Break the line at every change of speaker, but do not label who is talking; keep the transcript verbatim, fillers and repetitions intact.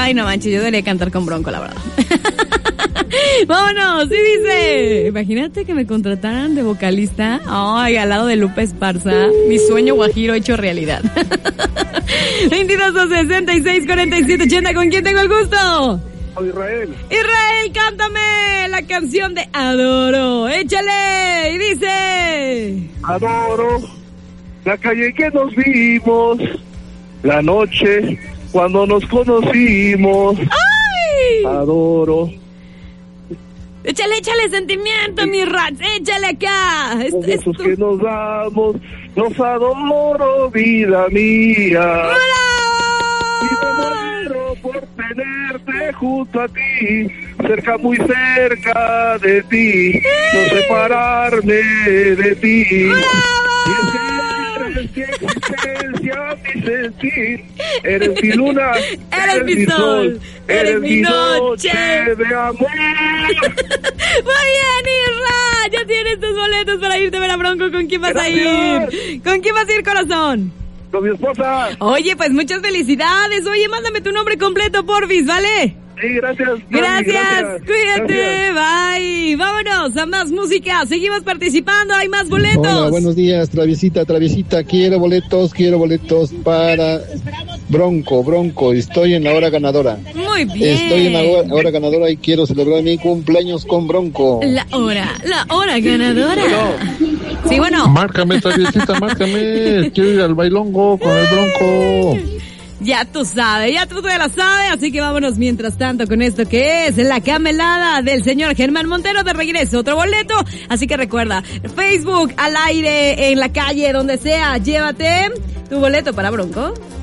Ay, no manches, yo debería cantar con Bronco, la verdad. Vámonos, sí dice. Imagínate que me contrataran de vocalista. Ay, al lado de Lupe Esparza. Mi sueño guajiro hecho realidad. veintidós, sesenta y seis, cuarenta y siete, ochenta. ¿Con quién tengo el gusto?
Israel.
Israel, cántame la canción de Adoro. Échale. Y dice:
Adoro la calle que nos vimos, la noche cuando nos conocimos.
¡Ay!
Adoro.
Échale, échale sentimiento, mi Rats, échale acá.
Los besos que nos damos, los adoro, vida mía. Y me muero por tenerte junto a ti, cerca, muy cerca de ti, no separarme de ti. Y es que eres mi existencia, mi sentir, eres mi luna,
eres, eres mi sol, sol, eres, eres mi noche
de amor.
Muy bien, Isra, ya tienes tus boletos para irte a ver a Bronco. ¿Con quién vas Gracias. a ir? ¿Con quién vas a ir, corazón?
Con mi esposa.
Oye, pues muchas felicidades. Oye, mándame tu nombre completo, porfis, ¿vale?
Sí, gracias.
Gracias,
gracias.
Cuídate, gracias. Bye. Vámonos a más música. Seguimos participando, hay más boletos.
Hola, buenos días, Traviesita, Traviesita. Quiero boletos, quiero boletos para Bronco, Bronco. Estoy en la hora ganadora.
Muy bien.
Estoy en la hora, hora ganadora y quiero celebrar mi cumpleaños con Bronco.
La hora, la hora ganadora.
Bueno.
Sí, bueno.
Márcame, Traviesita, márcame. Quiero ir al bailongo con el Bronco.
Ya tú sabes, ya tú te la sabes, así que vámonos mientras tanto con esto que es la camelada del señor Germán Montero. De regreso, otro boleto, así que recuerda, Facebook, al aire, en la calle, donde sea, llévate tu boleto para Bronco.